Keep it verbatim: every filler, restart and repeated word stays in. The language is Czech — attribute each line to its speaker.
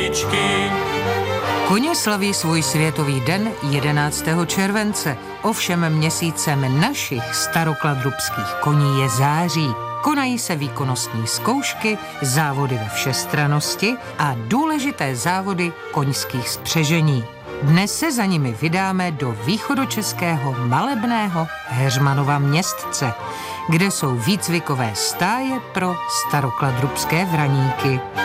Speaker 1: Koně slaví svůj světový den jedenáctého července. Ovšem měsícem našich starokladrubských koní je září. Konají se výkonnostní zkoušky, závody ve všestrannosti a důležité závody koňských spřežení. Dnes se za nimi vydáme do východočeského malebného Heřmanova Městce, kde jsou výcvikové stáje pro starokladrubské vraníky.